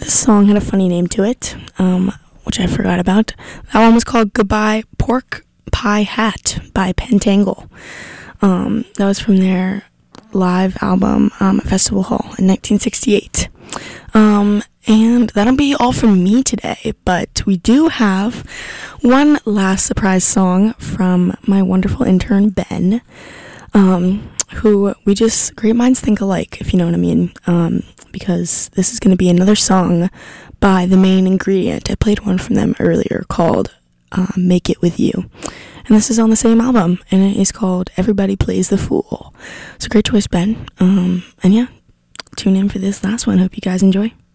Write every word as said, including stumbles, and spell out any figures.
this song had a funny name to it, um, which I forgot about. That one was called Goodbye Pork Pie Hat by Pentangle. Um, that was from their live album um, at Festival Hall in nineteen sixty-eight. Um, and that'll be all from me today, but we do have one last surprise song from my wonderful intern, Ben, um, who we just, great minds think alike, if you know what I mean, um, because this is going to be another song by The Main Ingredient. I played one from them earlier called uh, Make It With You, and this is on the same album, and it is called Everybody Plays the Fool. So great choice, Ben, um, and yeah, tune in for this last one. Hope you guys enjoy.